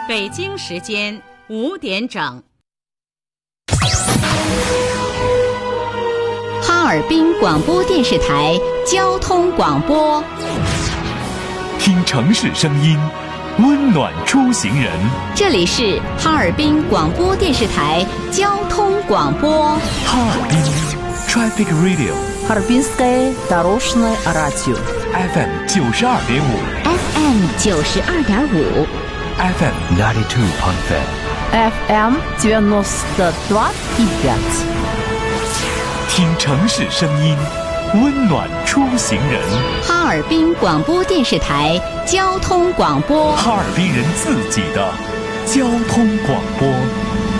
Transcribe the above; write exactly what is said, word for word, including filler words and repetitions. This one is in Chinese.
北京时间五点整。 哈尔滨广播电视台交通广播， 听城市声音，温暖出行人。 这里是哈尔滨广播电视台交通广播。 哈尔滨 Traffic Radio， Харбинское дорожное радио F M 九十二点五 F M 九十二点五 F M ninety two point five F M девяносто два и пять。 听城市声音，温暖出行人。 哈尔滨广播电视台交通广播， 哈尔滨人自己的交通广播。